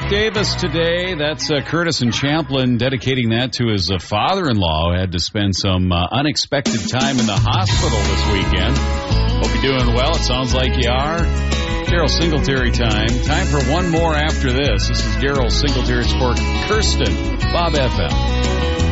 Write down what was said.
Davis today. That's Curtis and Champlin dedicating that to his father-in-law who had to spend some unexpected time in the hospital this weekend. Hope you're doing well. It sounds like you are. Daryl Singletary time. Time for one more after this. This is Daryl Singletary for Kirsten, Bob FM.